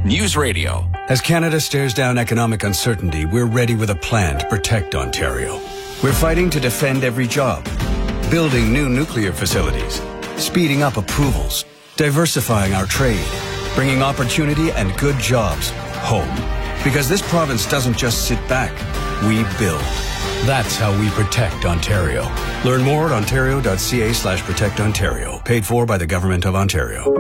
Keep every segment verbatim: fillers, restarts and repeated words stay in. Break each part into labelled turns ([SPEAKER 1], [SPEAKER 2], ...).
[SPEAKER 1] News Radio.
[SPEAKER 2] As Canada stares down economic uncertainty, we're ready with a plan to protect Ontario. We're fighting to defend every job, building new nuclear facilities, speeding up approvals, diversifying our trade, bringing opportunity and good jobs home. Because this province doesn't just sit back, we build. That's how we protect Ontario. Learn more at ontario.ca slash protect Ontario. Paid for by the Government of Ontario.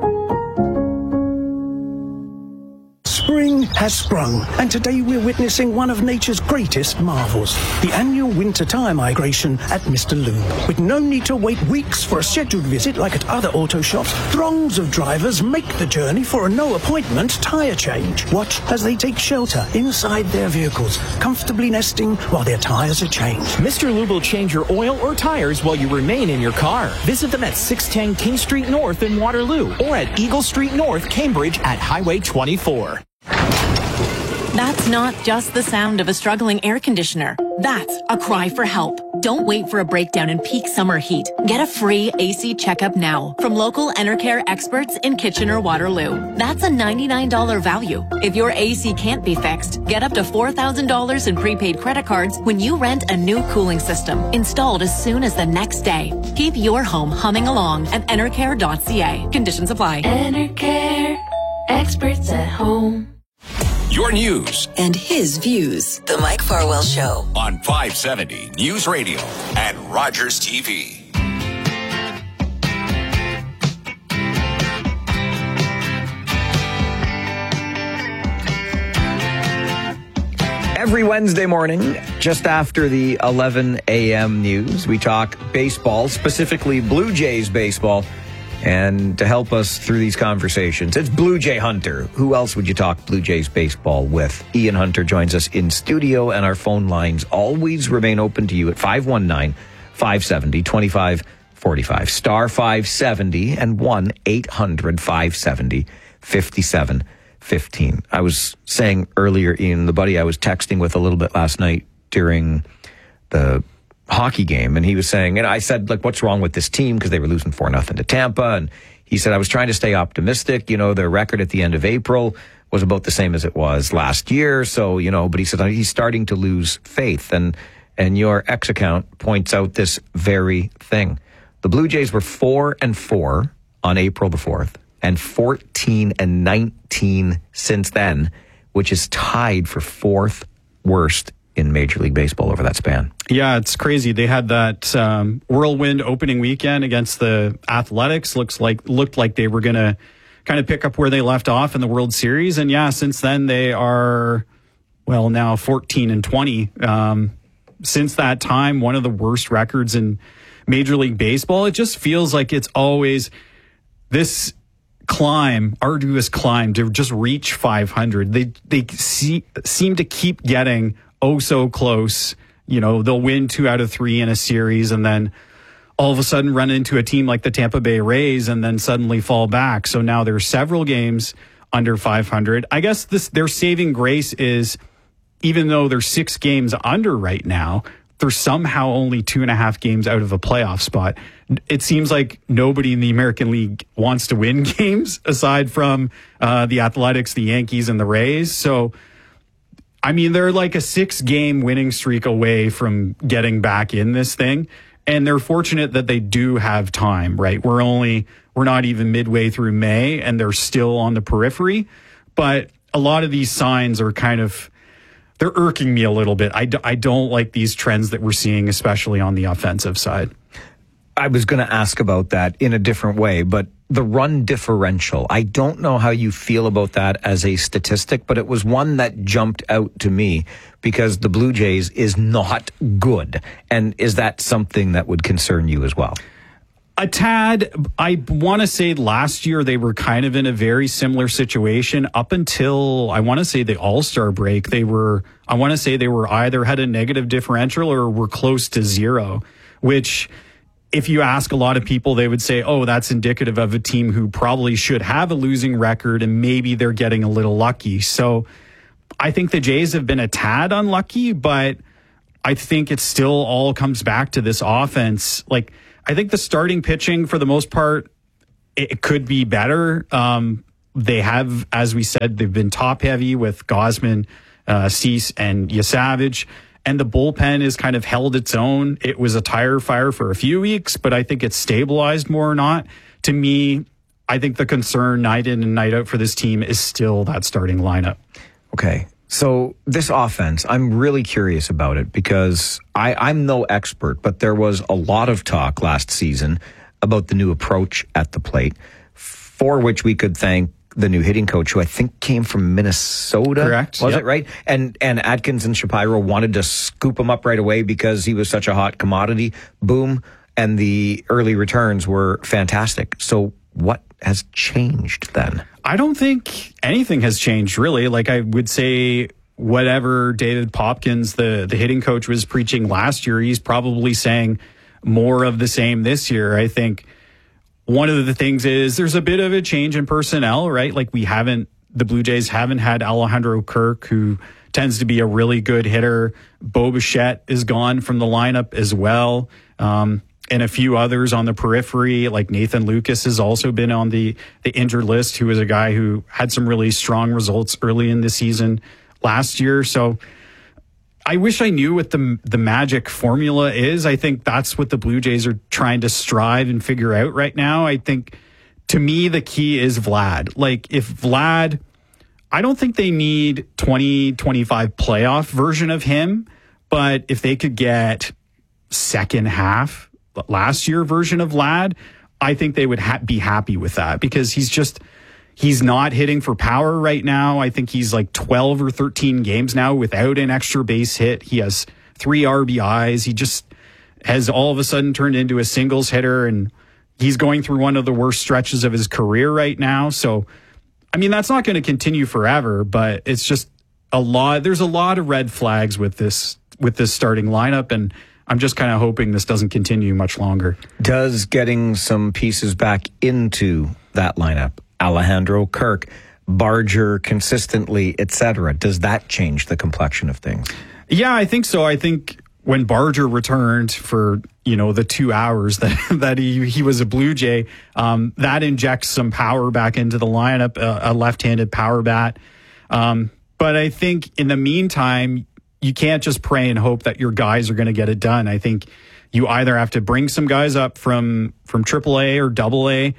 [SPEAKER 3] Spring has sprung, and today we're witnessing one of nature's greatest marvels, the annual winter-tire migration at Mister Lube. With no need to wait weeks for a scheduled visit like at other auto shops, throngs of drivers make the journey for a no-appointment tyre change. Watch as they take shelter inside their vehicles, comfortably nesting while their tyres are changed.
[SPEAKER 4] Mister Lube will change your oil or tires while you remain in your car. Visit them at six ten King Street North in Waterloo or at Eagle Street North, Cambridge at Highway twenty-four.
[SPEAKER 5] That's not just the sound of a struggling air conditioner. That's a cry for help. Don't wait for a breakdown in peak summer heat. Get a free A C checkup now from local Enercare experts in Kitchener-Waterloo. That's a ninety-nine dollars value. If your A C can't be fixed, get up to four thousand dollars in prepaid credit cards when you rent a new cooling system installed as soon as the next day. Keep your home humming along at enercare dot c a. Conditions apply.
[SPEAKER 6] Enercare, experts at home.
[SPEAKER 1] Your news.
[SPEAKER 7] And his views. The Mike Farwell Show.
[SPEAKER 1] On five seventy News Radio and Rogers T V.
[SPEAKER 8] Every Wednesday morning, just after the eleven a.m. news, we talk baseball, specifically Blue Jays baseball. And to help us through these conversations, it's Blue Jay Hunter. Who else would you talk Blue Jays baseball with? Ian Hunter joins us in studio, and our phone lines always remain open to you at five one nine, five seven zero, two five four five, star five seventy, and one eight hundred, five seven zero, five seven one five. I was saying earlier, Ian, the buddy I was texting with a little bit last night during the hockey game, and he was saying, and I said, like, what's wrong with this team? Because they were losing four nothing to Tampa. And he said, I was trying to stay optimistic. You know, their record at the end of April was about the same as it was last year. So, you know, but he said, he's starting to lose faith. And, and your X account points out this very thing. The Blue Jays were four and four on April the fourth and fourteen and nineteen since then, which is tied for fourth worst in Major League Baseball over that span.
[SPEAKER 9] Yeah, it's crazy. They had that um, whirlwind opening weekend against the Athletics. Looks like looked like they were going to kind of pick up where they left off in the World Series. And yeah, since then they are, well, now fourteen and twenty. Um, since that time, one of the worst records in Major League Baseball. It just feels like it's always this climb, arduous climb to just reach five hundred. They they see, seem to keep getting oh so close. You know, they'll win two out of three in a series and then all of a sudden run into a team like the Tampa Bay Rays and then suddenly fall back. So now there's several games under five hundred. I guess this their saving grace is, even though they're six games under right now, they're somehow only two and a half games out of a playoff spot. It seems like nobody in the American League wants to win games aside from uh, the Athletics, the Yankees, and the Rays. So, I mean, they're like a six-game winning streak away from getting back in this thing. And they're fortunate that they do have time, right? We're only, we're not even midway through May, and they're still on the periphery. But a lot of these signs are kind of, they're irking me a little bit. I, d- I don't like these trends that we're seeing, especially on the offensive side.
[SPEAKER 8] I was going to ask about that in a different way, but the run differential, I don't know how you feel about that as a statistic, but it was one that jumped out to me because the Blue Jays is not good. And is that something that would concern you as well?
[SPEAKER 9] A tad. I want to say last year they were kind of in a very similar situation up until, I want to say, the All-Star break. They were, I want to say they were either had a negative differential or were close to zero, which, if you ask a lot of people, they would say, oh, that's indicative of a team who probably should have a losing record and maybe they're getting a little lucky. So I think the Jays have been a tad unlucky, but I think it still all comes back to this offense. Like, I think the starting pitching, for the most part, it could be better. Um, they have, as we said, they've been top heavy with Gausman, uh, Cease, and Yasavage. And the bullpen has kind of held its own. It was a tire fire for a few weeks, but I think it's stabilized more or not. To me, I think the concern night in and night out for this team is still that starting lineup.
[SPEAKER 8] Okay. So this offense, I'm really curious about it because I, I'm no expert, but there was a lot of talk last season about the new approach at the plate, for which we could thank the new hitting coach, who I think came from Minnesota.
[SPEAKER 9] Correct.
[SPEAKER 8] Was
[SPEAKER 9] yep.
[SPEAKER 8] it right? And and Atkins and Shapiro wanted to scoop him up right away because he was such a hot commodity. Boom. And the early returns were fantastic. So what has changed then?
[SPEAKER 9] I don't think anything has changed, really. Like, I would say whatever David Popkins, the, the hitting coach, was preaching last year, he's probably saying more of the same this year. I think one of the things is there's a bit of a change in personnel, right? Like, we haven't, the Blue Jays haven't had Alejandro Kirk, who tends to be a really good hitter. Bo Bichette is gone from the lineup as well. Um, and a few others on the periphery, like Nathan Lucas has also been on the, the injured list, who is a guy who had some really strong results early in the season last year. So I wish I knew what the the magic formula is. I think that's what the Blue Jays are trying to strive and figure out right now. I think, to me, the key is Vlad. Like, if Vlad, I don't think they need twenty twenty-five playoff version of him, but if they could get second half last year version of Vlad, I think they would ha- be happy with that, because he's just, he's not hitting for power right now. I think he's like twelve or thirteen games now without an extra base hit. He has three R B Is. He just has all of a sudden turned into a singles hitter, and he's going through one of the worst stretches of his career right now. So, I mean, that's not going to continue forever, but it's just a lot. There's a lot of red flags with this, with this starting lineup, and I'm just kind of hoping this doesn't continue much longer.
[SPEAKER 8] Does getting some pieces back into that lineup, Alejandro Kirk, Barger consistently, et cetera, does that change the complexion of things?
[SPEAKER 9] Yeah, I think so. I think when Barger returned for, you know, the two hours that that he he was a Blue Jay, um, that injects some power back into the lineup, a, a left-handed power bat. Um, but I think in the meantime, you can't just pray and hope that your guys are going to get it done. I think you either have to bring some guys up from from triple A or double A,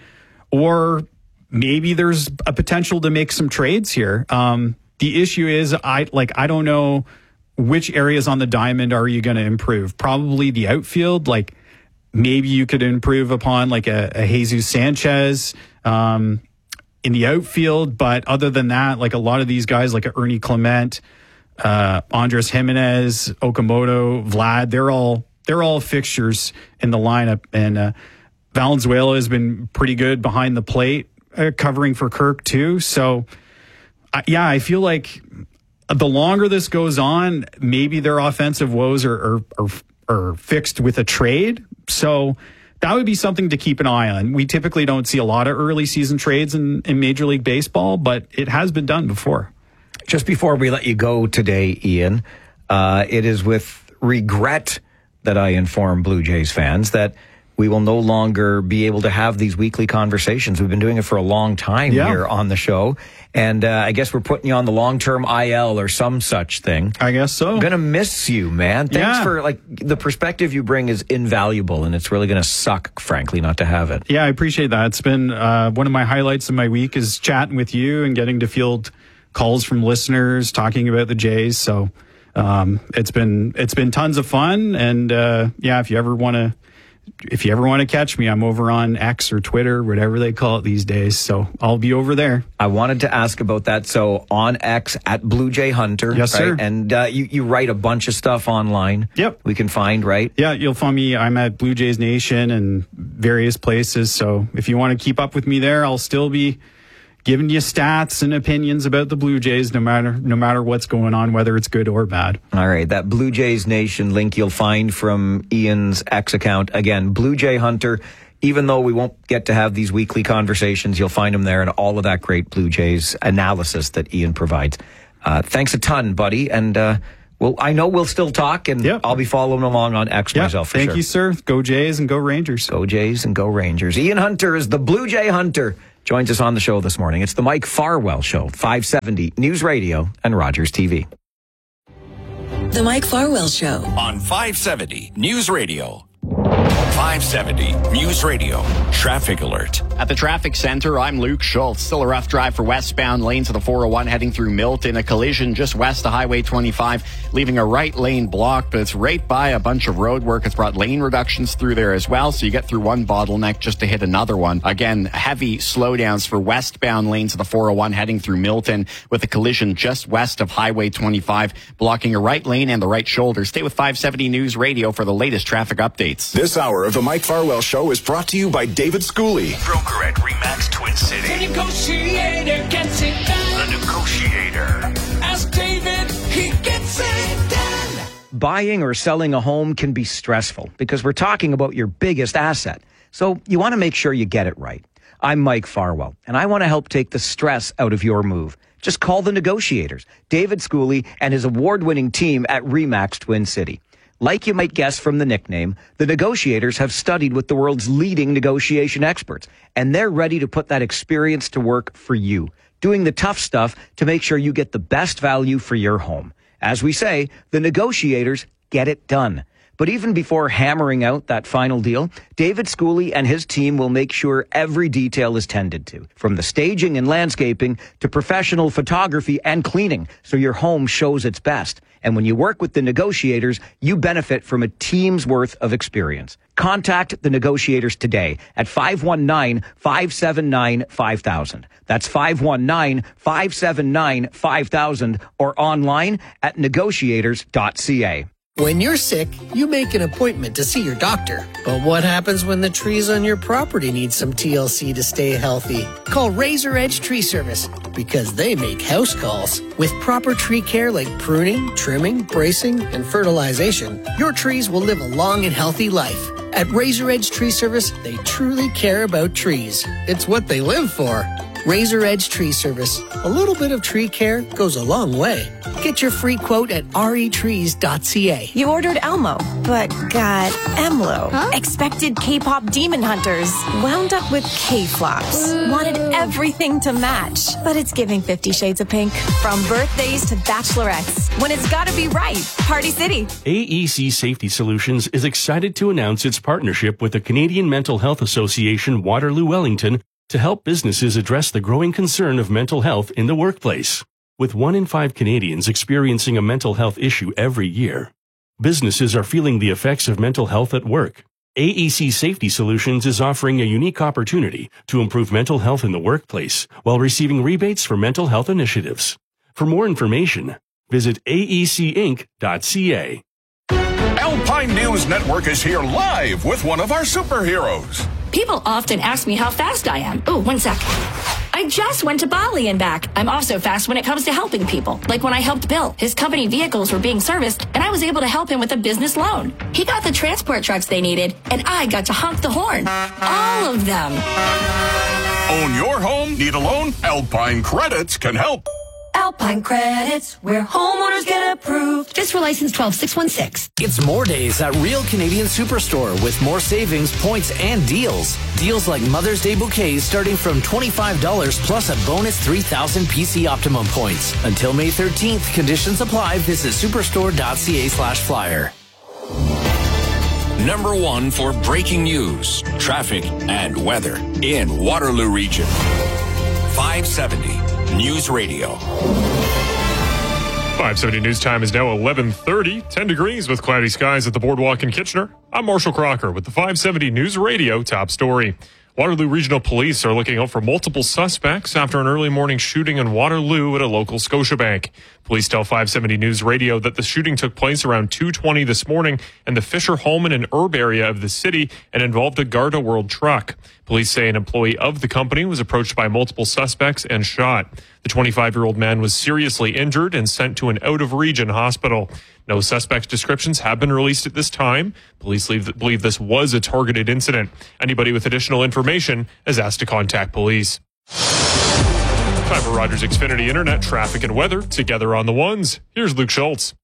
[SPEAKER 9] or maybe there's a potential to make some trades here. Um, the issue is, I like I don't know which areas on the diamond are you going to improve. Probably the outfield. Like, maybe you could improve upon like a, a Jesus Sanchez um, in the outfield. But other than that, like a lot of these guys, like a Ernie Clement, uh, Andres Jimenez, Okamoto, Vlad, they're all they're all fixtures in the lineup. And uh, Valenzuela has been pretty good behind the plate, uh, covering for Kirk too. So, uh, yeah, I feel like the longer this goes on, maybe their offensive woes are, are, are, are fixed with a trade. So that would be something to keep an eye on. We typically don't see a lot of early season trades in, in Major League Baseball, but it has been done before.
[SPEAKER 8] Just before we let you go today, Ian, uh, it is with regret that I inform Blue Jays fans that we will no longer be able to have these weekly conversations. We've been doing it for a long time yeah. here on the show. And uh, I guess we're putting you on the long-term I L or some such thing.
[SPEAKER 9] I guess so.
[SPEAKER 8] I'm going to miss you, man. Thanks
[SPEAKER 9] yeah.
[SPEAKER 8] for, like, the perspective you bring is invaluable, and it's really going to suck, frankly, not to have it.
[SPEAKER 9] Yeah, I appreciate that. It's been uh, one of my highlights of my week is chatting with you and getting to field calls from listeners talking about the Jays. So um, it's been it's been tons of fun. And uh, yeah, if you ever want to If you ever want to catch me, I'm over on X or Twitter, whatever they call it these days. So I'll be over there.
[SPEAKER 8] I wanted to ask about that. So on X at Blue Jay Hunter.
[SPEAKER 9] Yes,
[SPEAKER 8] right?
[SPEAKER 9] sir.
[SPEAKER 8] And uh, you, you write a bunch of stuff online.
[SPEAKER 9] Yep.
[SPEAKER 8] We can find, right?
[SPEAKER 9] Yeah, you'll find me. I'm at Blue Jays Nation and various places. So if you want to keep up with me there, I'll still be giving you stats and opinions about the Blue Jays, no matter no matter what's going on, whether it's good or bad.
[SPEAKER 8] All right, that Blue Jays Nation link you'll find from Ian's X account. Again, Blue Jay Hunter. Even though we won't get to have these weekly conversations, you'll find him there and all of that great Blue Jays analysis that Ian provides. Uh, thanks a ton, buddy. And uh, well, I know we'll still talk, and yep. I'll be following along on X
[SPEAKER 9] yep.
[SPEAKER 8] myself for
[SPEAKER 9] Thank
[SPEAKER 8] sure.
[SPEAKER 9] you, sir. Go Jays and go Rangers.
[SPEAKER 8] Go Jays and go Rangers. Ian Hunter is the Blue Jay Hunter joins us on the show this morning. It's the Mike Farwell Show, five seventy News Radio and Rogers T V.
[SPEAKER 7] The Mike Farwell Show
[SPEAKER 1] on five seventy News Radio. five seventy News Radio Traffic Alert.
[SPEAKER 10] At the traffic center, I'm Luke Schultz. Still a rough drive for westbound lanes of the four oh one heading through Milton. A collision just west of Highway twenty-five, leaving a right lane blocked, but it's right by a bunch of road work. It's brought lane reductions through there as well, so you get through one bottleneck just to hit another one. Again, heavy slowdowns for westbound lanes of the four oh one heading through Milton, with a collision just west of Highway twenty-five, blocking a right lane and the right shoulder. Stay with five seventy News Radio for the latest traffic updates.
[SPEAKER 1] This hour of the Mike Farwell Show is brought to you by David Schooley, broker at Remax Twin City.
[SPEAKER 11] The negotiator gets it done.
[SPEAKER 1] The negotiator.
[SPEAKER 11] Ask David, he gets it done.
[SPEAKER 8] Buying or selling a home can be stressful because we're talking about your biggest asset. So you want to make sure you get it right. I'm Mike Farwell, and I want to help take the stress out of your move. Just call the negotiators, David Schooley and his award-winning team at Remax Twin City. Like you might guess from the nickname, the negotiators have studied with the world's leading negotiation experts, and they're ready to put that experience to work for you, doing the tough stuff to make sure you get the best value for your home. As we say, the negotiators get it done. But even before hammering out that final deal, David Schooley and his team will make sure every detail is tended to, from the staging and landscaping to professional photography and cleaning, so your home shows its best. And when you work with the negotiators, you benefit from a team's worth of experience. Contact the negotiators today at five one nine, five seven nine, five thousand. That's five one nine, five seven nine, five thousand or online at negotiators dot c a.
[SPEAKER 12] When you're sick, you make an appointment to see your doctor. But what happens when the trees on your property need some T L C to stay healthy? Call Razor Edge Tree Service because they make house calls. With proper tree care like pruning, trimming, bracing, and fertilization, your trees will live a long and healthy life. At Razor Edge Tree Service, they truly care about trees. It's what they live for. Razor Edge Tree Service. A little bit of tree care goes a long way. Get your free quote at r e trees dot c a.
[SPEAKER 13] You ordered Elmo, but got Emlo. Huh? Expected K-pop demon hunters. Wound up with K-flops. Wanted everything to match, but it's giving Fifty Shades of Pink. From birthdays to bachelorettes, when it's gotta be right. Party City.
[SPEAKER 14] A E C Safety Solutions is excited to announce its partnership with the Canadian Mental Health Association Waterloo Wellington to help businesses address the growing concern of mental health in the workplace. With one in five Canadians experiencing a mental health issue every year, businesses are feeling the effects of mental health at work. A E C Safety Solutions is offering a unique opportunity to improve mental health in the workplace while receiving rebates for mental health initiatives. For more information, visit A E C inc dot c a.
[SPEAKER 1] Alpine News Network is here live with one of our superheroes.
[SPEAKER 15] People often ask me how fast I am. Oh, one sec. I just went to Bali and back. I'm also fast when it comes to helping people. Like when I helped Bill. His company vehicles were being serviced, and I was able to help him with a business loan. He got the transport trucks they needed, and I got to honk the horn. All of them.
[SPEAKER 1] Own your home? Need a loan? Alpine Credits can help.
[SPEAKER 15] Alpine Credits, where homeowners get approved. Just for license twelve six one six.
[SPEAKER 16] It's more days at Real Canadian Superstore with more savings, points, and deals. Deals like Mother's Day bouquets starting from twenty-five dollars plus a bonus three thousand P C Optimum points. Until May thirteenth, conditions apply. Visit superstore dot c a slash flyer.
[SPEAKER 1] Number one for breaking news, traffic, and weather in Waterloo Region. five seventy News Radio.
[SPEAKER 17] five seventy News Time is now eleven thirty, ten degrees with cloudy skies at the Boardwalk in Kitchener. I'm Marshall Crocker with the five seventy News Radio top story. Waterloo Regional Police are looking out for multiple suspects after an early morning shooting in Waterloo at a local Scotiabank. Police tell five seventy News Radio that the shooting took place around two twenty this morning in the Fisher Holman and Herb area of the city and involved a Garda World truck. Police say an employee of the company was approached by multiple suspects and shot. The twenty-five-year-old man was seriously injured and sent to an out-of-region hospital. No suspect descriptions have been released at this time. Police believe this was a targeted incident. Anybody with additional information is asked to contact police. Time for Rogers Xfinity Internet traffic and weather together on the ones. Here's Luke Schultz.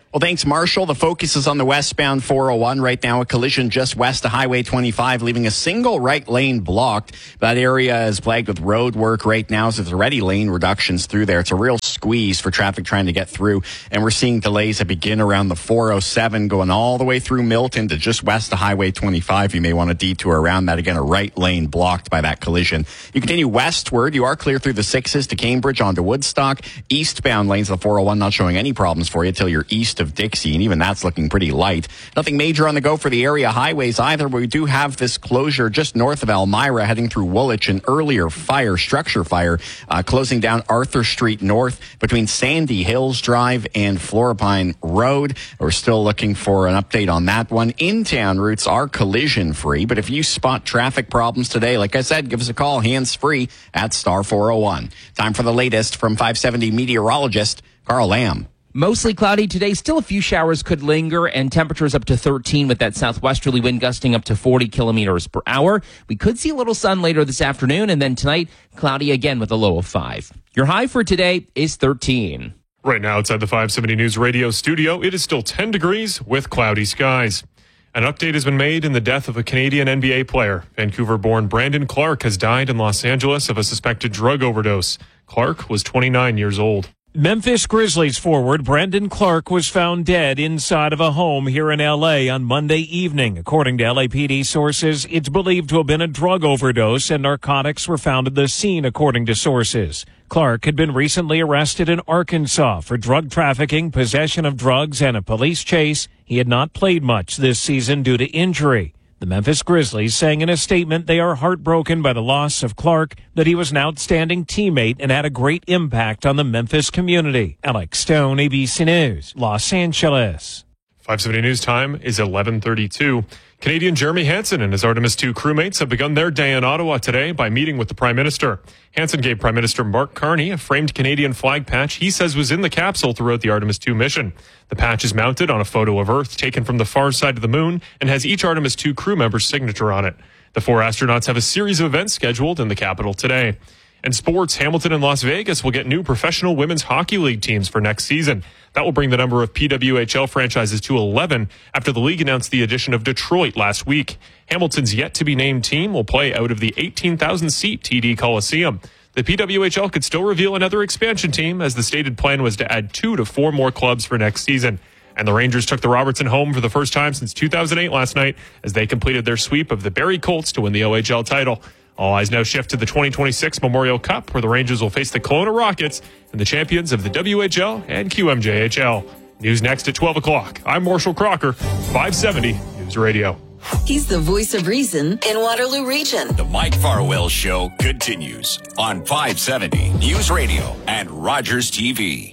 [SPEAKER 10] Well, thanks, Marshall. The focus is on the westbound four oh one right now. A collision just west of Highway twenty-five, leaving a single right lane blocked. That area is plagued with road work right now, so there's already lane reductions through there. It's a real squeeze for traffic trying to get through. And we're seeing delays that begin around the four oh seven, going all the way through Milton to just west of Highway twenty-five. You may want to detour around that. Again, a right lane blocked by that collision. You continue westward. You are clear through the sixes to Cambridge onto Woodstock. Eastbound lanes of the four oh one not showing any problems for you until you're east of Dixie, and even that's looking pretty light. Nothing major on the go for the area highways either, but we do have this closure just north of Elmira heading through Woolwich. An earlier fire, structure fire, uh, closing down Arthur Street North between Sandy Hills Drive and Florapine Road. We're still looking for an update on that one. In-town routes are collision free, but if you spot traffic problems today, like I said, give us a call hands-free at star four oh one. Time for the latest from five seventy meteorologist Carl Lamb.
[SPEAKER 18] Mostly cloudy today. Still a few showers could linger, and temperatures up to thirteen with that southwesterly wind gusting up to forty kilometers per hour. We could see a little sun later this afternoon, and then tonight, cloudy again with a low of five. Your high for today is thirteen.
[SPEAKER 17] Right now outside the five seventy News Radio studio, it is still ten degrees with cloudy skies. An update has been made in the death of a Canadian N B A player. Vancouver-born Brandon Clark has died in Los Angeles of a suspected drug overdose. Clark was twenty-nine years old.
[SPEAKER 19] Memphis Grizzlies forward Brandon Clark was found dead inside of a home here in L A on Monday evening. According to L A P D sources, it's believed to have been a drug overdose, and narcotics were found at the scene, according to sources. Clark had been recently arrested in Arkansas for drug trafficking, possession of drugs, and a police chase. He had not played much this season due to injury. The Memphis Grizzlies saying in a statement they are heartbroken by the loss of Clark, that he was an outstanding teammate and had a great impact on the Memphis community. Alex Stone, A B C News, Los Angeles.
[SPEAKER 17] five seventy News time is eleven thirty-two. Canadian Jeremy Hansen and his Artemis two crewmates have begun their day in Ottawa today by meeting with the Prime Minister. Hansen gave Prime Minister Mark Carney a framed Canadian flag patch he says was in the capsule throughout the Artemis two mission. The patch is mounted on a photo of Earth taken from the far side of the moon and has each Artemis two crew member's signature on it. The four astronauts have a series of events scheduled in the capital today. In sports, Hamilton and Las Vegas will get new professional women's hockey league teams for next season. That will bring the number of P W H L franchises to eleven after the league announced the addition of Detroit last week. Hamilton's yet-to-be-named team will play out of the eighteen thousand seat T D Coliseum. The P W H L could still reveal another expansion team, as the stated plan was to add two to four more clubs for next season. And the Rangers took the Robertson home for the first time since two thousand eight last night as they completed their sweep of the Barrie Colts to win the O H L title. All eyes now shift to the twenty twenty-six Memorial Cup, where the Rangers will face the Kelowna Rockets and the champions of the W H L and Q M J H L. News next at twelve o'clock. I'm Marshall Crocker, five seventy News Radio.
[SPEAKER 7] He's the voice of reason in Waterloo Region.
[SPEAKER 1] The Mike Farwell Show continues on five seventy News Radio and Rogers T V.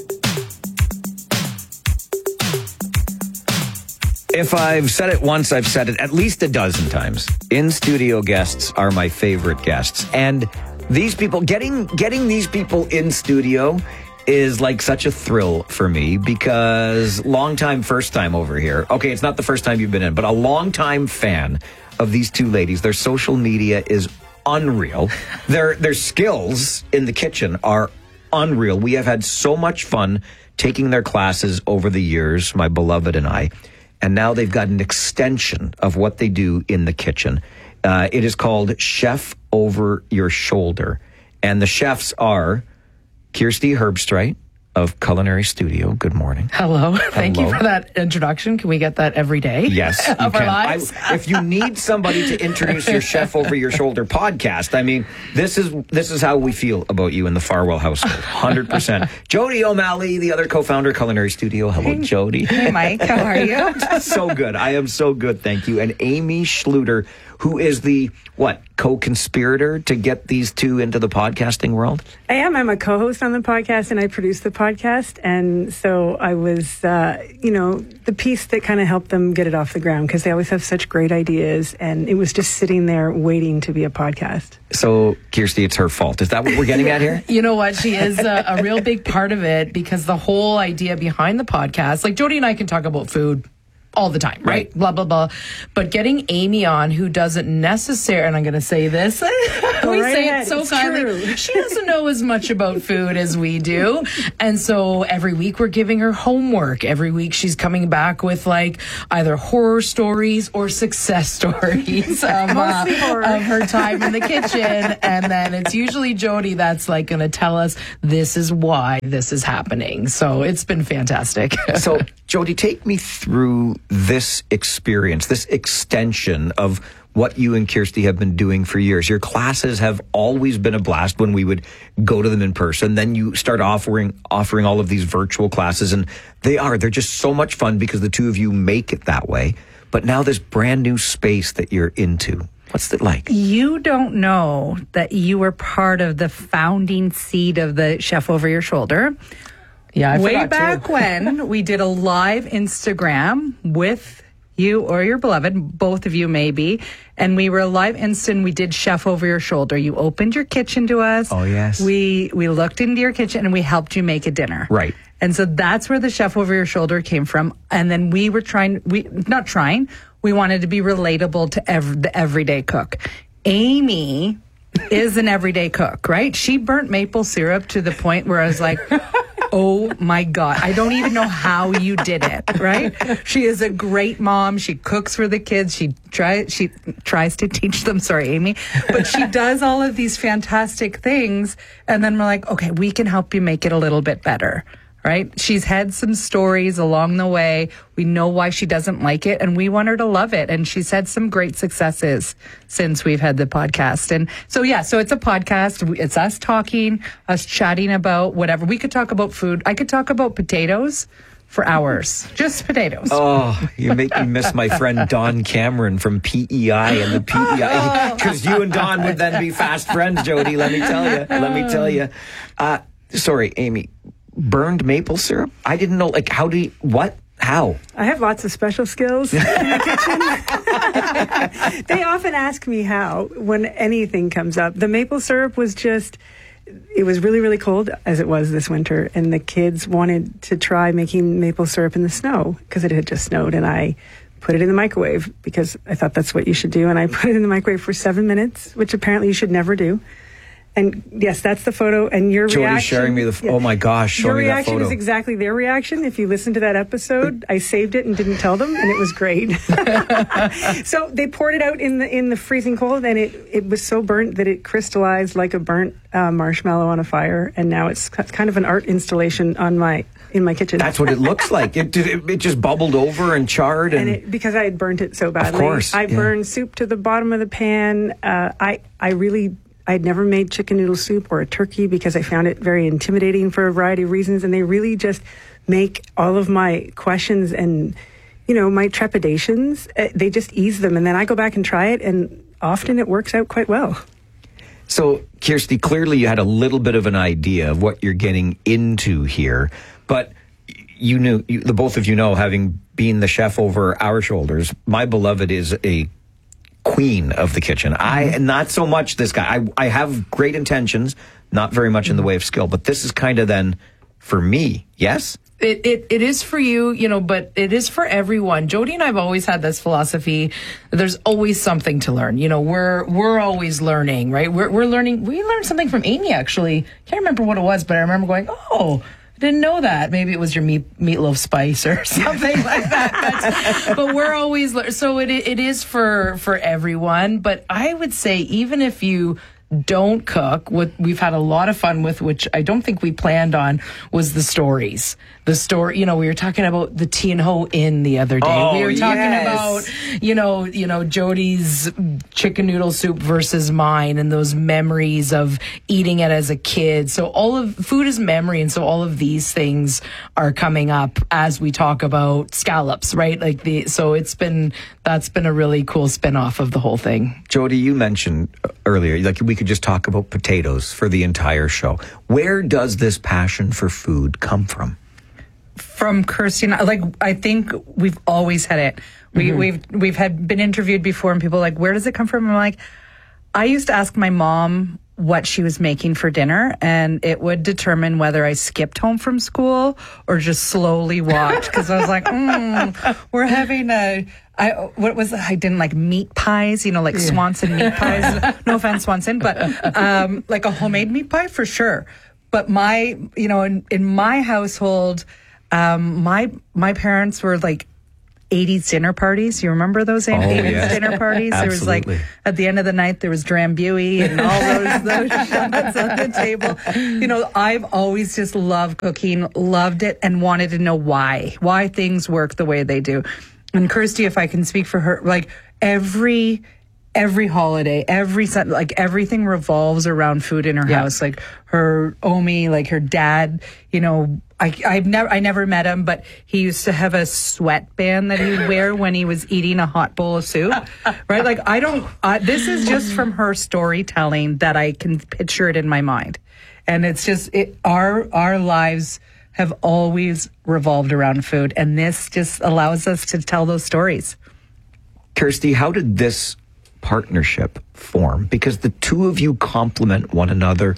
[SPEAKER 8] If I've said it once, I've said it at least a dozen times. In-studio guests are my favorite guests. And these people, getting getting these people in studio is like such a thrill for me, because long time, first time over here. Okay, it's not the first time you've been in, but a long time fan of these two ladies. Their social media is unreal. Their their skills in the kitchen are unreal. We have had so much fun taking their classes over the years, my beloved and I. And now they've got an extension of what they do in the kitchen. Uh, it is called Chef Over Your Shoulder. And the chefs are Kirsty Herbstreit of Culinary Studio. Good morning.
[SPEAKER 20] Hello. Thank Hello. you for that introduction. Can we get that every day?
[SPEAKER 8] Yes.
[SPEAKER 20] of our
[SPEAKER 8] can.
[SPEAKER 20] lives?
[SPEAKER 8] I, if you need somebody to introduce your Chef Over Your Shoulder podcast, I mean, this is this is how we feel about you in the Farwell household. one hundred percent. Jody O'Malley, the other co-founder of Culinary Studio. Hello, hey, Jody.
[SPEAKER 20] Hey, Mike. How are you?
[SPEAKER 8] So good. I am so good. Thank you. And Amy Schluter, who is the, what, co-conspirator to get these two into the podcasting world?
[SPEAKER 21] I am. I'm a co-host on the podcast, and I produce the podcast. And so I was, uh, you know, the piece that kind of helped them get it off the ground, because they always have such great ideas. And it was just sitting there waiting to be a podcast.
[SPEAKER 8] So, Kirsty, it's her fault. Is that what we're getting at here?
[SPEAKER 20] You know what? She is a, a real big part of it, because the whole idea behind the podcast, like Jody and I can talk about food all the time, right? right? Blah, blah, blah. But getting Amy on, who doesn't necessarily, and I'm going to say this,
[SPEAKER 21] go
[SPEAKER 20] and we
[SPEAKER 21] right
[SPEAKER 20] say
[SPEAKER 21] ahead.
[SPEAKER 20] it so
[SPEAKER 21] It's
[SPEAKER 20] kindly.
[SPEAKER 21] true.
[SPEAKER 20] She doesn't know as much about food as we do. And so every week we're giving her homework. Every week she's coming back with like either horror stories or success stories of, uh,
[SPEAKER 21] Mostly horror.
[SPEAKER 20] of her time in the kitchen. And then it's usually Jody that's like going to tell us this is why this is happening. So it's been fantastic.
[SPEAKER 8] So, Jody, take me through this experience, this extension of what you and Kirsty have been doing for years. Your classes have always been a blast when we would go to them in person. Then you start offering offering all of these virtual classes, and they are, they're just so much fun because the two of you make it that way. But now this brand new space that you're into, what's it like?
[SPEAKER 2] You don't know that you were part of the founding seed of the Chef Over Your Shoulder.
[SPEAKER 20] Yeah, I
[SPEAKER 2] Way
[SPEAKER 20] forgot
[SPEAKER 2] back
[SPEAKER 20] too.
[SPEAKER 2] when we did a live Instagram with you or your beloved, both of you maybe, and we were live instant. We did Chef Over Your Shoulder. You opened your kitchen to us.
[SPEAKER 8] Oh, yes.
[SPEAKER 2] We we looked into your kitchen and we helped you make a dinner.
[SPEAKER 8] Right.
[SPEAKER 2] And so that's where the Chef Over Your Shoulder came from. And then we were trying, we not trying, we wanted to be relatable to ev- the everyday cook. Amy is an everyday cook, right? She burnt maple syrup to the point where I was like, oh my God, I don't even know how you did it, right? She is a great mom. She cooks for the kids. She try, she tries to teach them, sorry, Amy, but she does all of these fantastic things. And then we're like, okay, we can help you make it a little bit better. Right? She's had some stories along the way. We know why she doesn't like it, and we want her to love it. And she's had some great successes since we've had the podcast. And so, yeah, so it's a podcast. It's us talking, us chatting about whatever. We could talk about food. I could talk about potatoes for hours. Just potatoes.
[SPEAKER 8] Oh, you make me miss my friend Don Cameron from P E I and the P E I. Because you and Don would then be fast friends, Jody, let me tell you. Let me tell you. Uh, sorry, Amy. Burned maple syrup? I didn't know. Like, how do you, what? How?
[SPEAKER 21] I have lots of special skills in the kitchen. They often ask me how when anything comes up. The maple syrup was just, it was really, really cold, as it was this winter, and the kids wanted to try making maple syrup in the snow because it had just snowed, and I put it in the microwave because I thought that's what you should do, and I put it in the microwave for seven minutes, which apparently you should never do. And yes, that's the photo. And your
[SPEAKER 8] Jody's
[SPEAKER 21] reaction.
[SPEAKER 8] sharing me the. F- yeah. Oh my gosh! Show
[SPEAKER 21] your
[SPEAKER 8] me that
[SPEAKER 21] reaction
[SPEAKER 8] photo.
[SPEAKER 21] is exactly their reaction. If you listen to that episode, I saved it and didn't tell them, and it was great. So they poured it out in the in the freezing cold, and it it was so burnt that it crystallized like a burnt uh, marshmallow on a fire. And now it's kind of an art installation on my in my kitchen.
[SPEAKER 8] That's what it looks like. It it, it just bubbled over and charred, and,
[SPEAKER 21] and it, because I had burnt it so badly.
[SPEAKER 8] Of course,
[SPEAKER 21] I
[SPEAKER 8] yeah.
[SPEAKER 21] burned soup to the bottom of the pan. Uh, I I really. I'd never made chicken noodle soup or a turkey because I found it very intimidating for a variety of reasons. And they really just make all of my questions and, you know, my trepidations, uh, they just ease them. And then I go back and try it, and often it works out quite well.
[SPEAKER 8] So, Kirsty, clearly you had a little bit of an idea of what you're getting into here, but you knew, you, the both of you know, having been the chef over our shoulders, my beloved is a queen of the kitchen. I not so much this guy. I I have great intentions, not very much in the way of skill, but this is kind of then for me. Yes?
[SPEAKER 20] It, it it is for you, you know, but it is for everyone. Jody and I have always had this philosophy. There's always something to learn. You know, we're we're always learning, right? We're we're learning. We learned something from Amy, actually. Can't remember what it was, but I remember going, oh, didn't know that. Maybe it was your meat, meatloaf spice or something like that. But, but we're always, so it it is for, for everyone. But I would say, even if you don't cook, what we've had a lot of fun with, which I don't think we planned on, was the stories. The story, you know, we were talking about the T and Ho Inn the other day.
[SPEAKER 8] Oh,
[SPEAKER 20] we were talking
[SPEAKER 8] yes.
[SPEAKER 20] about, you know, you know, Jody's chicken noodle soup versus mine, and those memories of eating it as a kid. So all of food is memory, and so all of these things are coming up as we talk about scallops, right? Like the so it's been that's been a really cool spin-off of the whole thing.
[SPEAKER 8] Jody, you mentioned earlier, like we could just talk about potatoes for the entire show. Where does this passion for food come from?
[SPEAKER 2] From Kirsty and I, like, I think we've always had it. We, mm-hmm. We've we've had been interviewed before, and people are like, where does it come from? I'm like, I used to ask my mom what she was making for dinner, and it would determine whether I skipped home from school or just slowly walked, because I was like, mm, we're having a, I, what was it? I didn't like meat pies, you know, like yeah. Swanson meat pies. No offense, Swanson, but um, like a homemade meat pie for sure. But my, you know, in, in my household, um, my my parents were like eighties dinner parties. You remember those
[SPEAKER 8] oh,
[SPEAKER 2] eighties
[SPEAKER 8] yes.
[SPEAKER 2] dinner parties? There was like, at the end of the night, there was Drambuie and all those, those shots on the table. You know, I've always just loved cooking, loved it, and wanted to know why, why things work the way they do. And Kirsty, if I can speak for her, like every, every holiday, every, like everything revolves around food in her yeah. house. Like her Omi, like her dad, you know, I, I've never, I never met him, but he used to have a sweatband that he would wear when he was eating a hot bowl of soup, right? Like I don't, uh, this is just from her storytelling that I can picture it in my mind. And it's just, it, our, our lives have always revolved around food. And this just allows us to tell those stories.
[SPEAKER 8] Kirsty, how did this partnership form? Because the two of you complement one another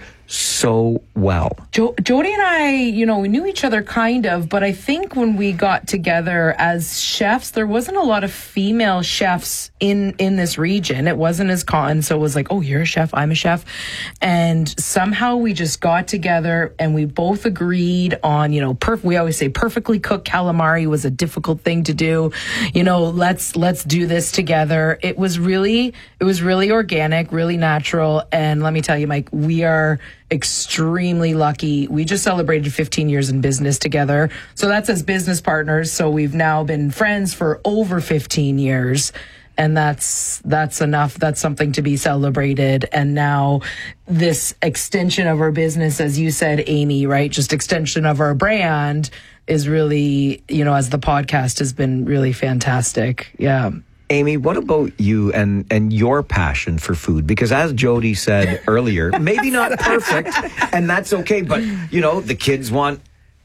[SPEAKER 8] so well.
[SPEAKER 20] Jo- Jody and I, you know, we knew each other kind of, but I think when we got together as chefs, there wasn't a lot of female chefs in, in this region. It wasn't as common. So it was like, oh, you're a chef, I'm a chef. And somehow we just got together and we both agreed on, you know, perf- we always say perfectly cooked calamari was a difficult thing to do. You know, let's, let's do this together. It was really, it was really organic, really natural. And let me tell you, Mike, we are extremely lucky. We just celebrated fifteen years in business together. So that's as business partners. So we've now been friends for over fifteen years. And that's, that's enough. That's something to be celebrated. And now this extension of our business, as you said, Amy, right? Just extension of our brand is really, you know, as the podcast has been really fantastic. Yeah.
[SPEAKER 8] Amy, what about you and, and your passion for food? Because as Jody said earlier, maybe not perfect, and that's okay, but, you know, the kids want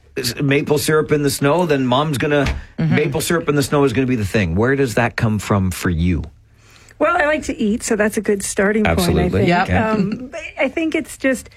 [SPEAKER 8] maple syrup in the snow, then mom's going to, mm-hmm. maple syrup in the snow is going to be the thing. Where does that come from for you?
[SPEAKER 21] Well, I like to eat, so that's a good starting
[SPEAKER 8] Absolutely.
[SPEAKER 21] point, I think.
[SPEAKER 8] Yeah.
[SPEAKER 21] Um, I think it's just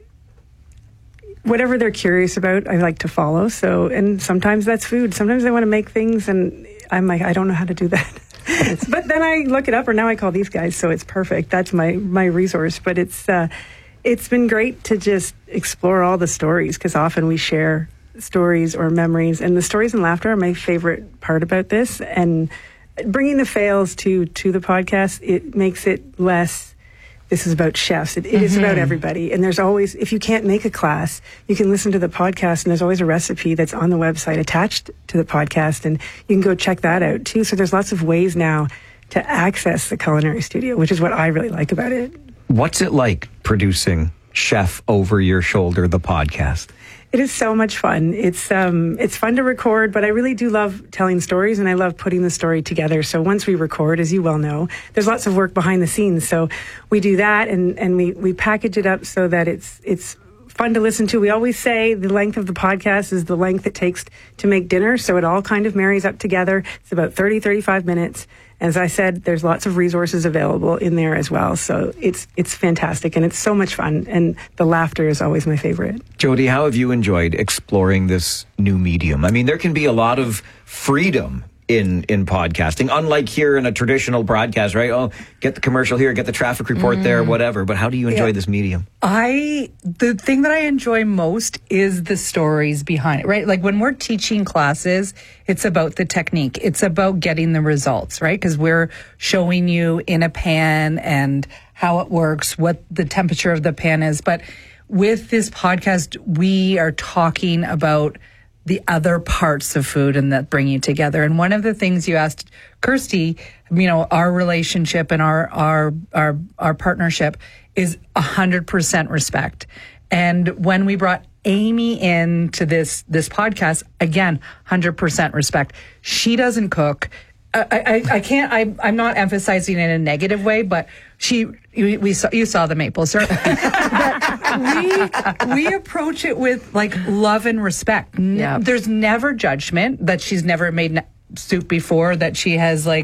[SPEAKER 21] whatever they're curious about, I like to follow. So, and sometimes that's food. Sometimes they want to make things, and I'm like, I don't know how to do that. But then I look it up, or now I call these guys, so it's perfect. That's my, my resource. But it's uh, it's been great to just explore all the stories, because often we share stories or memories, and the stories and laughter are my favorite part about this. And bringing the fails to to the podcast, it makes it less, this is about chefs. It, it mm-hmm. is about everybody. And there's always, if you can't make a class, you can listen to the podcast, and there's always a recipe that's on the website attached to the podcast, and you can go check that out too. So there's lots of ways now to access the Culinary Studio, which is what I really like about it.
[SPEAKER 8] What's it like producing Chef Over Your Shoulder, the podcast?
[SPEAKER 21] It is so much fun. It's um, it's fun to record, but I really do love telling stories, and I love putting the story together. So once we record, as you well know, there's lots of work behind the scenes. So we do that, and, and we, we package it up so that it's it's fun to listen to. We always say the length of the podcast is the length it takes to make dinner, so it all kind of marries up together. It's about thirty, thirty-five minutes. As I said, there's lots of resources available in there as well. So it's it's fantastic, and it's so much fun. And the laughter is always my favorite.
[SPEAKER 8] Jody, how have you enjoyed exploring this new medium? I mean, there can be a lot of freedom in in podcasting, unlike here in a traditional broadcast, right? Oh, get the commercial here, get the traffic report mm. there, whatever. But how do you enjoy yeah. this medium?
[SPEAKER 2] I, the thing that I enjoy most is the stories behind it, right? Like when we're teaching classes, it's about the technique. It's about getting the results, right? Because we're showing you in a pan and how it works, what the temperature of the pan is. But with this podcast, we are talking about the other parts of food and that bring you together. And one of the things you asked Kirsty, you know, our relationship and our our our our partnership is a hundred percent respect. And when we brought Amy into this this podcast, again, hundred percent respect. She doesn't cook. I, I, I can't, I, I'm not emphasizing in a negative way, but she, we, we saw, you saw the maple syrup. But we, we approach it with like love and respect. N- There's never judgment that she's never made soup before, that she has like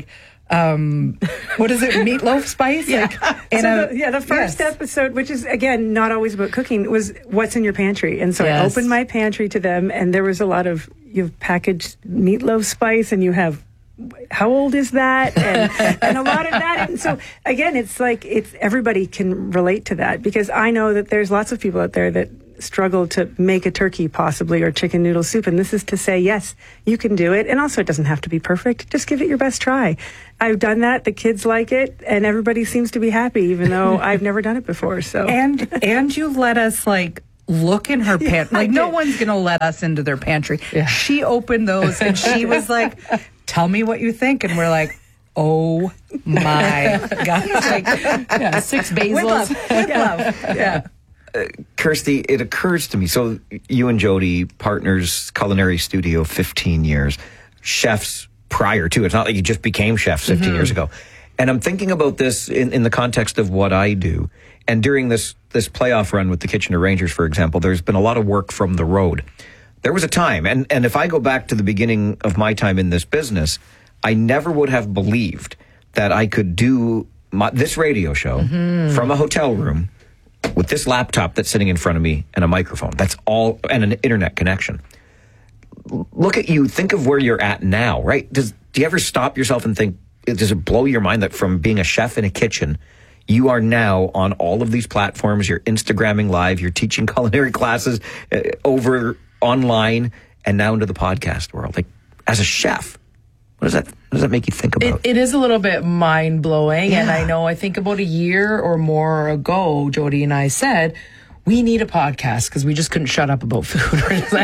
[SPEAKER 2] um, what is it, meatloaf spice?
[SPEAKER 21] Yeah.
[SPEAKER 2] Like,
[SPEAKER 21] So
[SPEAKER 2] a,
[SPEAKER 21] the, yeah, the first
[SPEAKER 2] yes.
[SPEAKER 21] episode, which is, again, not always about cooking, was what's in your pantry. And so I
[SPEAKER 2] Yes.
[SPEAKER 21] opened my pantry to them, and there was a lot of, you have packaged meatloaf spice, and you have, how old is that? And, and a lot of that. And so, again, it's like, it's everybody can relate to that, because I know that there's lots of people out there that struggle to make a turkey possibly or chicken noodle soup, and this is to say, yes, you can do it. And also, it doesn't have to be perfect. Just give it your best try. I've done that. The kids like it, and everybody seems to be happy, even though I've never done it before. So
[SPEAKER 2] and and you let us like look in her pantry.
[SPEAKER 21] Yeah,
[SPEAKER 2] like no one's gonna let us into their pantry. Yeah. She opened those and she was like, "Tell me what you think," and we're like, "Oh my god!" Like, yeah, six basils.
[SPEAKER 20] With love. With love.
[SPEAKER 2] Yeah.
[SPEAKER 8] Uh, Kirsty, it occurs to me. So you and Jody, partners, culinary studio, fifteen years, chefs prior to. It's not like you just became chefs fifteen
[SPEAKER 2] Mm-hmm.
[SPEAKER 8] years ago. And I'm thinking about this in, in the context of what I do. And during this this playoff run with the Kitchener Rangers, for example, there's been a lot of work from the road. There was a time, and, and if I go back to the beginning of my time in this business, I never would have believed that I could do my, this radio show
[SPEAKER 2] Mm-hmm.
[SPEAKER 8] from a hotel room with this laptop that's sitting in front of me and a microphone. That's all, and an internet connection. L- Look at you. Think of where you're at now, right? Does do you ever stop yourself and think, does it blow your mind that from being a chef in a kitchen, you are now on all of these platforms, you're Instagramming live, you're teaching culinary classes uh, over online, and now into the podcast world? Like, as a chef, what does that, what does that make you think about?
[SPEAKER 20] It, it is a little bit mind blowing.
[SPEAKER 8] Yeah.
[SPEAKER 20] And I know, I think about a year or more ago, Jody and I said, we need a podcast because we just couldn't shut up about food.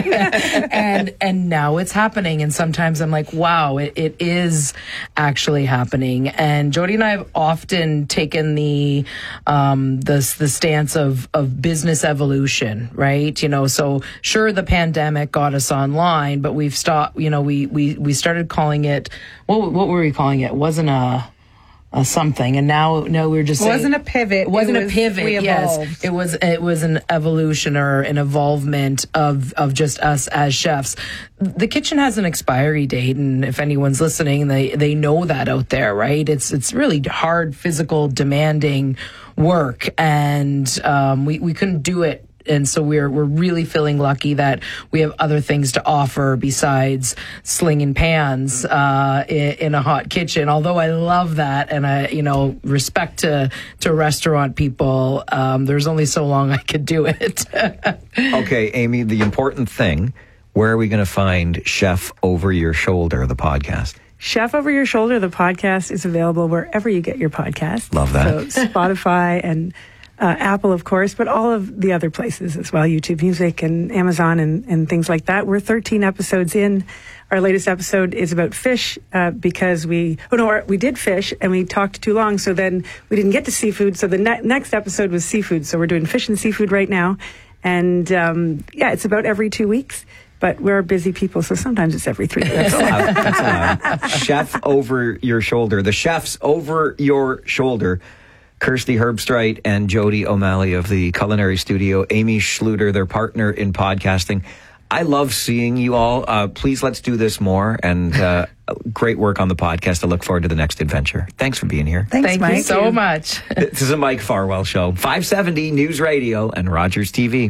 [SPEAKER 20] and and now it's happening. And sometimes I'm like, wow, it, it is actually happening. And Jody and I have often taken the um, the, the stance of, of business evolution, right? You know, so sure, the pandemic got us online, but we've stopped, you know, we, we, we started calling it, what, what were we calling it? It wasn't a... Uh, something, and now no, we're just
[SPEAKER 2] It
[SPEAKER 20] saying,
[SPEAKER 2] wasn't a pivot.
[SPEAKER 20] It wasn't
[SPEAKER 2] It
[SPEAKER 20] a
[SPEAKER 2] was-
[SPEAKER 20] pivot.
[SPEAKER 2] we
[SPEAKER 20] Yes,
[SPEAKER 2] evolved.
[SPEAKER 20] it was. It was an evolution or an evolvement of of just us as chefs. The kitchen has an expiry date, and if anyone's listening, they they know that out there, right? It's it's really hard, physical, demanding work, and um, we we couldn't do it. And so we're we're really feeling lucky that we have other things to offer besides slinging pans uh, in, in a hot kitchen. Although I love that, and I you know respect to to restaurant people. Um, there's only so long I could do it.
[SPEAKER 8] Okay, Amy, the important thing, where are we going to find Chef Over Your Shoulder, the podcast?
[SPEAKER 21] Chef Over Your Shoulder, the podcast, is available wherever you get your podcasts.
[SPEAKER 8] Love that.
[SPEAKER 21] So Spotify and uh, Apple, of course, but all of the other places as well, YouTube Music and Amazon and, and things like that. We're thirteen episodes in. Our latest episode is about fish uh, because we, oh no, we did fish and we talked too long, so then we didn't get to seafood. So the ne- next episode was seafood. So we're doing fish and seafood right now. And um, yeah, it's about every two weeks. But we're busy people, so sometimes it's every three weeks.
[SPEAKER 8] That's allowed. That's allowed. Chef Over Your Shoulder. The chefs over your shoulder. Kirsty Herbstreit and Jody O'Malley of the Culinary Studio. Amy Schluter, their partner in podcasting. I love seeing you all. Uh, please, let's do this more. And uh, great work on the podcast. I look forward to the next adventure. Thanks for being here.
[SPEAKER 2] Thanks,
[SPEAKER 20] Thank
[SPEAKER 2] Mike.
[SPEAKER 20] you so much.
[SPEAKER 8] This is a Mike Farwell Show. five seventy News Radio and Rogers T V.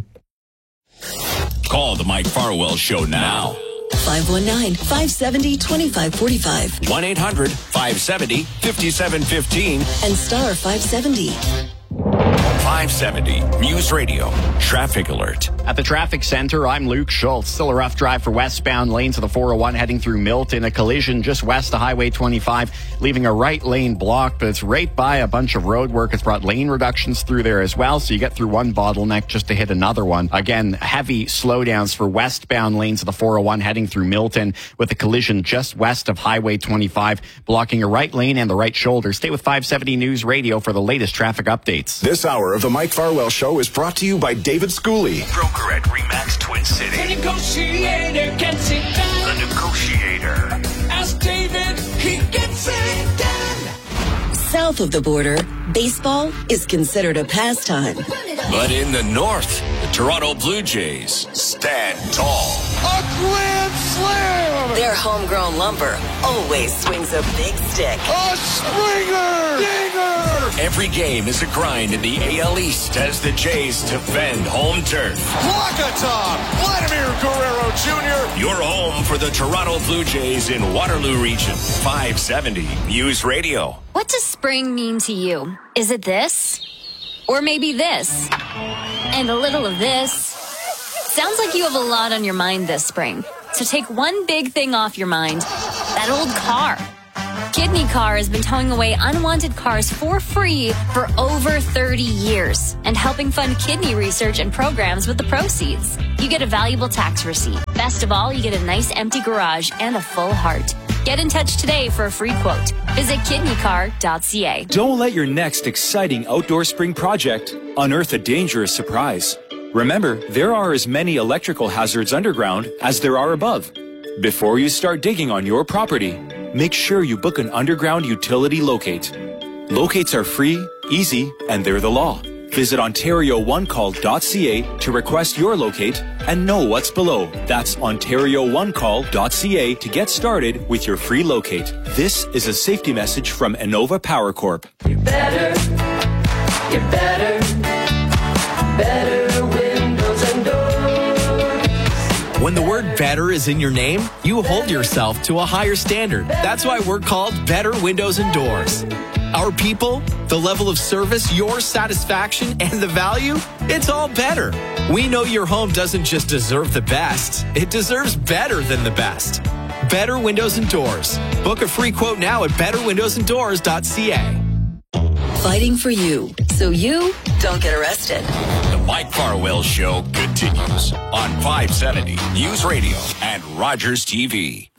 [SPEAKER 1] Call the Mike Farwell Show now.
[SPEAKER 7] five one nine, five seven zero, two five four five.
[SPEAKER 1] one eight hundred, five seven zero, five seven one five.
[SPEAKER 7] And star five seventy.
[SPEAKER 1] five seventy News Radio. Traffic alert.
[SPEAKER 10] At the traffic center, I'm Luke Schultz. Still a rough drive for westbound lanes of the four oh one heading through Milton. A collision just west of Highway twenty-five, leaving a right lane blocked, but it's right by a bunch of road work. It's brought lane reductions through there as well, so you get through one bottleneck just to hit another one. Again, heavy slowdowns for westbound lanes of the four oh one heading through Milton, with a collision just west of Highway twenty-five, blocking a right lane and the right shoulder. Stay with five seventy News Radio for the latest traffic updates.
[SPEAKER 3] This hour of the Mike Farwell Show is brought to you by David Schooley.
[SPEAKER 1] Broker at RE/MAX Twin City.
[SPEAKER 11] The negotiator gets it done.
[SPEAKER 1] The Negotiator.
[SPEAKER 11] Ask David, he gets it done.
[SPEAKER 7] South of the border, baseball is considered a pastime.
[SPEAKER 1] But in the north, the Toronto Blue Jays stand tall.
[SPEAKER 11] A grand Grand slam!
[SPEAKER 7] Their homegrown lumber always swings a big stick.
[SPEAKER 11] A Springer! Dinger!
[SPEAKER 1] Every game is a grind in the A L East as the Jays defend home turf.
[SPEAKER 11] Wakata! Vladimir Guerrero Junior
[SPEAKER 1] You're home for the Toronto Blue Jays in Waterloo Region. five seventy News Radio.
[SPEAKER 4] What does spring mean to you? Is it this? Or maybe this? And a little of this? Sounds like you have a lot on your mind this spring. So take one big thing off your mind. That old car. Kidney Car has been towing away unwanted cars for free for over thirty years and helping fund kidney research and programs with the proceeds. You get a valuable tax receipt. Best of all, you get a nice empty garage and a full heart. Get in touch today for a free quote. Visit kidney car dot c a.
[SPEAKER 22] Don't let your next exciting outdoor spring project unearth a dangerous surprise. Remember, there are as many electrical hazards underground as there are above. Before you start digging on your property, make sure you book an underground utility locate. Locates are free, easy, and they're the law. Visit ontario one call dot c a to request your locate and know what's below. That's ontario one call dot c a to get started with your free locate. This is a safety message from Innova Power Corp.
[SPEAKER 11] You're better. You're better. Better windows and doors.
[SPEAKER 23] When the word better is in your name, you hold yourself to a higher standard. That's why we're called Better Windows and Doors. Our people, the level of service, your satisfaction, and the value, it's all better. We know your home doesn't just deserve the best, it deserves better than the best. Better Windows and Doors. Book a free quote now at better windows and doors dot c a.
[SPEAKER 7] Fighting for you, so you don't get arrested.
[SPEAKER 1] The Mike Farwell Show continues on five seventy News Radio and Rogers T V.